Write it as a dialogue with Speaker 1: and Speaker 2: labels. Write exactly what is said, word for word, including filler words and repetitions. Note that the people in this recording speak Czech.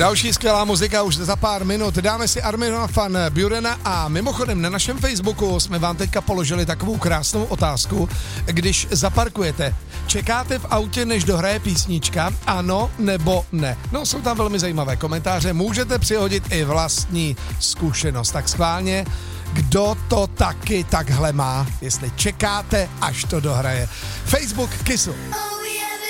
Speaker 1: Další skvělá muzika už za pár minut. Dáme si Armina van Burena a mimochodem na našem Facebooku jsme vám teďka položili takovou krásnou otázku. Když zaparkujete, čekáte v autě, než dohraje písnička? Ano nebo ne? No, jsou tam velmi zajímavé komentáře. Můžete přihodit i vlastní zkušenost. Tak schválně, kdo to taky takhle má, jestli čekáte, až to dohraje. Facebook Kissu.